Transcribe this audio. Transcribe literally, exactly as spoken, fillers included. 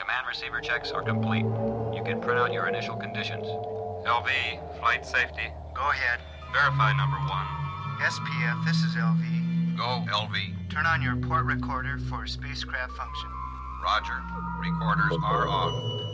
Command receiver checks are complete. You can print out your initial conditions. L V, flight safety. Go ahead. Verify number one. S P F, this is L V. Go, L V. Turn on your port recorder for spacecraft function. Roger. Recorders are on.